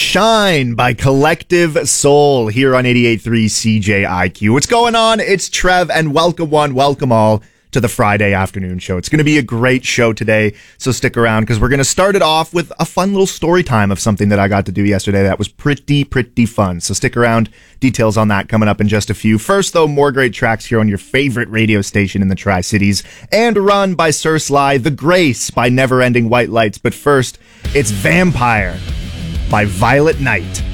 Shine by Collective Soul here on 88.3 CJIQ. What's going on? It's Trev, and welcome one, welcome all to the Friday afternoon show. It's going to be a great show today, so stick around because we're going to start it off with a fun little story time of something that I got to do yesterday that was pretty fun. So stick around. Details on that coming up in just a few. First, though, more great tracks here on your favorite radio station in the Tri-Cities, and Run by Sir Sly, The Grace by Never Ending White Lights. But first, it's Vampire by Violet Night.